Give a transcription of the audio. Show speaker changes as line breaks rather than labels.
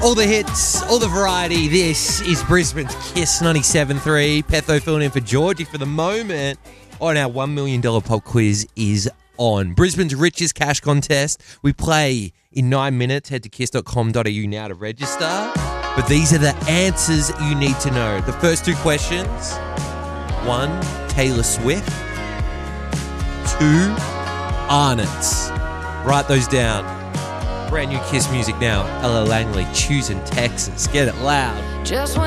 All the hits, all the variety. This is Brisbane's Kiss 97.3. Petho filling in for Georgie for the moment. On our $1 million pop quiz is on. Brisbane's richest cash contest. We play in 9 minutes. Head to kiss.com.au now to register. But these are the answers you need to know. The first two questions. 1, Taylor Swift. 2, Arnott's. Write those down. Brand new Kiss music now. Ella Langley, Choosing Texas. Get it loud.
Just